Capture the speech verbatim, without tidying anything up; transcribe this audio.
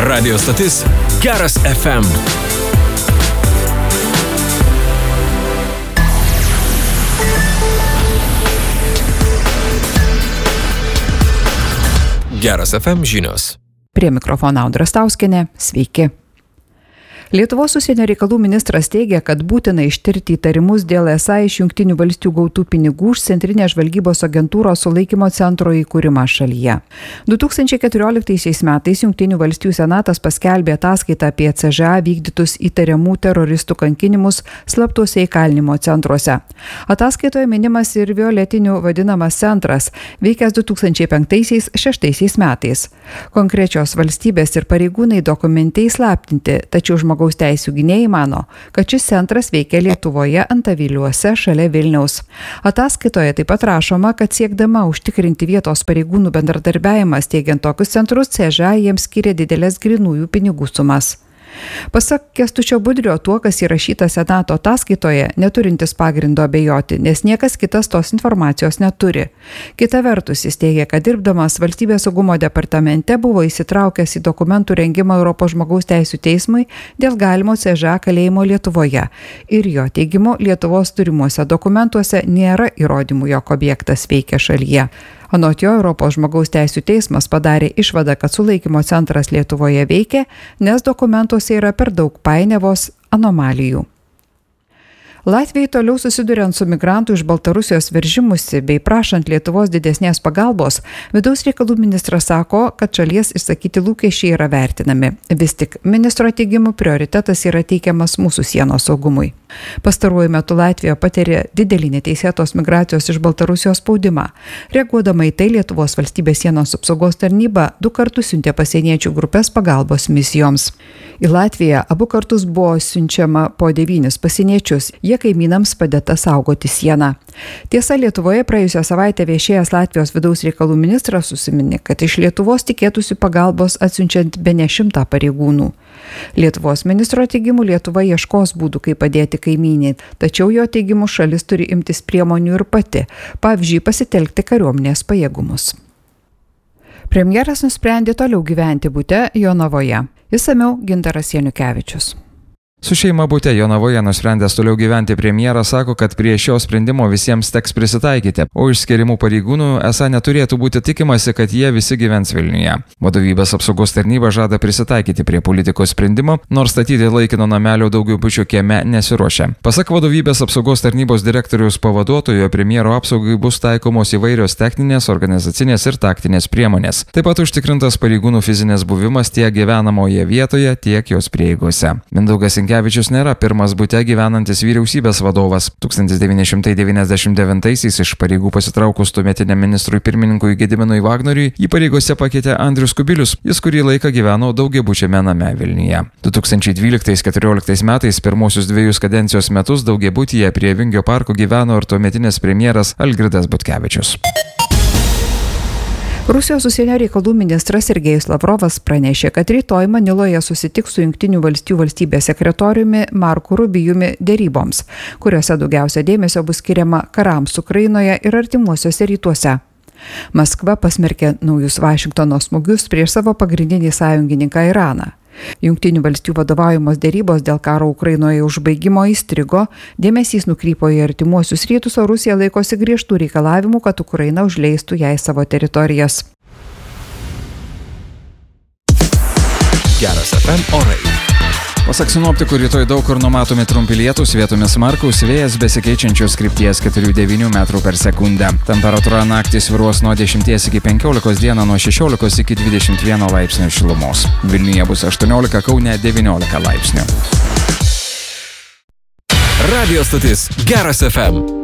Radio stotis Geras F M. Geras F M žinios. Prie mikrofono Audra Stauskienė. Sveiki. Lietuvos užsienio reikalų ministras teigia, kad būtina ištirti įtarimus dėl esą iš Jungtinių valstijų gautų pinigų už Centrinės žvalgybos agentūros sulaikymo centro įkūrimą šalyje. du tūkstančiai keturioliktaisiais metais Jungtinių valstijų senatas paskelbė ataskaitą apie C Ž A vykdytus įtariamų teroristų kankinimus slaptuose įkalinimo centruose. Ataskaitoje minimas ir violetinių vadinamas centras, veikęs du tūkstančiai penktaisiais šeštaisiais metais. Konkrečios valstybės ir pareigūnai dokumente įslaptinti, tačiau žmogaus teisių gynėjai mano, kad šis centras veikia Lietuvoje Antaviliuose šalia Vilniaus. Ataskaitoje taip pat rašoma, kad siekdama užtikrinti vietos pareigūnų bendradarbiavimą steigiant tokius centrus, C Ž A jiems skiria didelės grynųjų pinigų sumas. Pasak Kęstučio Budrio, tuo, kas įrašyta Senato ataskaitoje, neturintis pagrindo abejoti, nes niekas kitas tos informacijos neturi. Kita vertus, jis teigia, kad dirbdamas Valstybės saugumo departamente buvo įsitraukęs į dokumentų rengimą Europos žmogaus teisių teismui dėl galimo C Ž A kalėjimo Lietuvoje. Ir jo teigimu, Lietuvos turimuose dokumentuose nėra įrodymų, jog objektas veikia šalyje. Anot jo, Europos žmogaus teisių teismas padarė išvadą, kad sulaikymo centras Lietuvoje veikia, nes dokumentuose yra per daug painiavos anomalijų. Latvijai toliau susiduriant su migrantų iš Baltarusijos veržimusi bei prašant Lietuvos didesnės pagalbos, vidaus reikalų ministras sako, kad šalies išsakyti lūkesčiai yra vertinami. Vis tik ministro teigimu prioritetas yra teikiamas mūsų sienos saugumui. Pastaruoju metu Latvija patiria didelį neteisėtos migracijos iš Baltarusijos spaudimą. Reaguodama į tai, Lietuvos valstybės sienos apsaugos tarnyba du kartus siuntė pasieniečių grupės pagalbos misijoms. Į Latviją abu kartus buvo siunčiama po devynis pasieniečius. Jie kaimynams padėta saugoti sieną. Tiesa, Lietuvoje praėjusią savaitę viešėjęs Latvijos vidaus reikalų ministras užsiminė, kad iš Lietuvos tikėtųsi pagalbos atsiunčiant bene šimtą pareigūnų. Lietuvos ministro teigimu Lietuva ieškos būdų, kaip padėti kaimyniai, tačiau jo teigimu šalis turi imtis priemonių ir pati, pavyzdžiui, pasitelkti kariuomenės pajėgumus. Premjeras nusprendė toliau gyventi bute Jonavoje. Išsamiau Gintaras Janukevičius. Su šeima bute Jonavoje nusprendęs toliau gyventi premjeras sako, kad prie šio sprendimo visiems teks prisitaikyti, o iš skirimų pareigūnų esą neturėtų būti tikimasi, kad jie visi gyvens Vilniuje. Vadovybės apsaugos tarnyba žada prisitaikyti prie politikos sprendimo, nors statyti laikino namelio daugiabučio kieme nesiruošia. Pasak vadovybės apsaugos tarnybos direktoriaus pavaduotojo, premjero apsaugai bus taikomos įvairios techninės, organizacinės ir taktinės priemonės. Taip pat užtikrintas pareigūnų fizinis buvimas tiek gyvenamoje vietoje, tiek jos prieigose. Mindaugas Sinkevičius nėra pirmas bute gyvenantis vyriausybės vadovas. tūkstantis devyni šimtai devyniasdešimt devintaisiais iš pareigų pasitraukus tuometiniam ministrui pirmininkui Gediminui Vagnoriui, jį pareigose pakeitė Andrius Kubilius. Jis kurį laiką gyveno daugiabučiame name Vilniuje. du tūkstančiai dvyliktais keturioliktais metais pirmosius dviejus kadencijos metus daugiabutyje prie Vingio parko gyveno ir tuometinis premjeras Algirdas Butkevičius. Rusijos užsienio reikalų ministras Sergejus Lavrovas pranešė, kad rytoj Maniloje susitiks su Jungtinių valstijų valstybės sekretoriumi Marku Rubijumi deryboms, kuriuose daugiausia dėmesio bus skiriama karams Ukrainoje ir artimuosiuose rytuose. Maskva pasmerkė naujus Vašingtono smūgius prieš savo pagrindinį sąjungininką Iraną. Jungtinių valstijų vadovaujamos derybos dėl karo Ukrainoje užbaigimo įstrigo, dėmesys nukrypo į artimuosius rytus, o Rusija laikosi griežtų reikalavimų, kad Ukraina užleistų jai savo teritorijas. Geras F M orai. Pasak sinoptikų, rytoj daug kur numatomi trumpi lietūs, vietomis smarkūs, vėjas besikeičiančios krypties keturi devyni metrų per sekundę. Temperatūra naktį svyruos nuo dešimties iki penkiolikos, dieną nuo šešiolikos iki dvidešimt vieno laipsnio šilumos. Vilniuje bus aštuoniolika, Kaune devyniolika laipsnių. Radio stotis Geras F M.